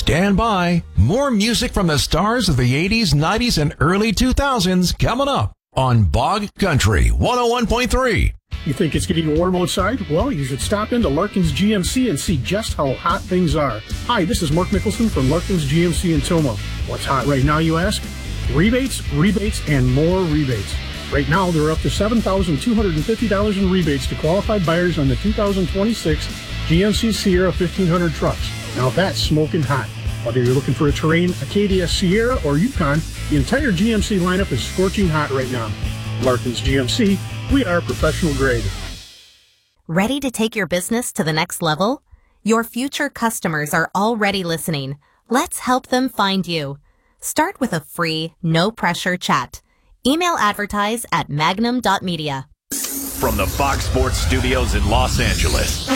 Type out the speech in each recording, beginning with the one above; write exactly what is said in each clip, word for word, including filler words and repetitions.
Stand by. More music from the stars of the eighties, nineties, and early two thousands coming up on Bog Country one oh one point three. You think it's getting warm outside? Well, you should stop into Larkin's G M C and see just how hot things are. Hi, this is Mark Nicholson from Larkin's G M C in Tillamook. What's hot right now, you ask? Rebates, rebates, and more rebates. Right now, there are up to seven thousand two hundred fifty dollars in rebates to qualified buyers on the two thousand twenty-six G M C Sierra fifteen hundred trucks. Now that's smoking hot. Whether you're looking for a Terrain, Acadia, Sierra, or Yukon, the entire G M C lineup is scorching hot right now. Larkin's G M C, we are professional grade. Ready to take your business to the next level? Your future customers are already listening. Let's help them find you. Start with a free, no-pressure chat. Email advertise at magnum dot media. From the Fox Sports Studios in Los Angeles,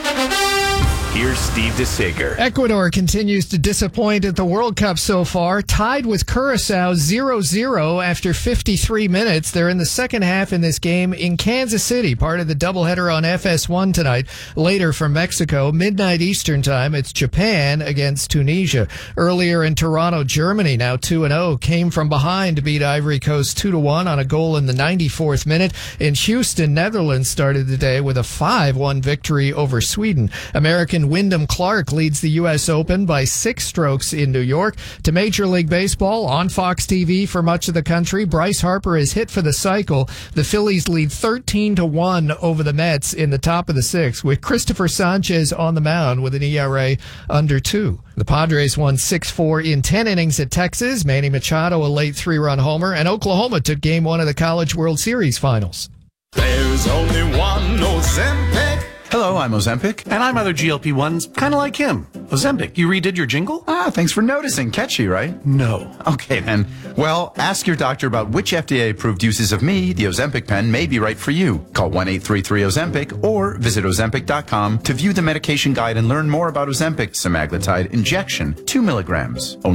here's Steve DeSager. Ecuador continues to disappoint at the World Cup so far. Tied with Curacao zero zero after fifty-three minutes. They're in the second half in this game in Kansas City, part of the doubleheader on F S one tonight. Later from Mexico, midnight Eastern time, it's Japan against Tunisia. Earlier in Toronto, Germany, now two and oh, came from behind to beat Ivory Coast two to one on a goal in the ninety-fourth minute. In Houston, Netherlands started the day with a five one victory over Sweden. American Wyndham Clark leads the U S Open by six strokes in New York. To Major League Baseball on Fox T V for much of the country, Bryce Harper is hit for the cycle. The Phillies lead thirteen to one over the Mets in the top of the sixth, with Christopher Sanchez on the mound with an E R A under two. The Padres won six four in ten innings at Texas. Manny Machado a late three-run homer, and Oklahoma took game one of the College World Series finals. There's only one Ozempic. Hello, I'm Ozempic. And I'm other G L P ones, kind of like him. Ozempic, you redid your jingle? Ah, thanks for noticing. Catchy, right? No. Okay, then. Well, ask your doctor about which F D A-approved uses of me, the Ozempic pen, may be right for you. Call one eight three three Ozempic or visit Ozempic dot com to view the medication guide and learn more about Ozempic semaglutide injection, two milligrams.